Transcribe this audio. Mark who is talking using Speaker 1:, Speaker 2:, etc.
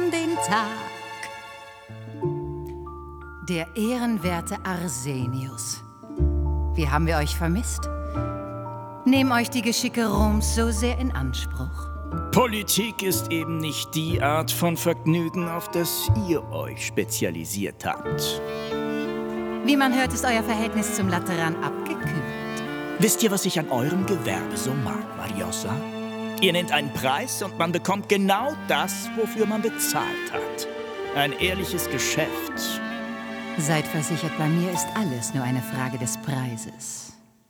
Speaker 1: an den Tag. Der ehrenwerte Arsenius. Wie haben wir euch vermisst? Nehmen euch die Geschicke Roms so sehr in Anspruch?
Speaker 2: Politik ist eben nicht die Art von Vergnügen, auf das ihr euch spezialisiert habt.
Speaker 1: Wie man hört, ist euer Verhältnis zum Lateran abgekühlt.
Speaker 2: Wisst ihr, was ich an eurem Gewerbe so mag, Variossa? Ihr nennt einen Preis und man bekommt genau das, wofür man bezahlt hat. Ein ehrliches Geschäft.
Speaker 1: Seid versichert, bei mir ist alles nur eine Frage des Preises.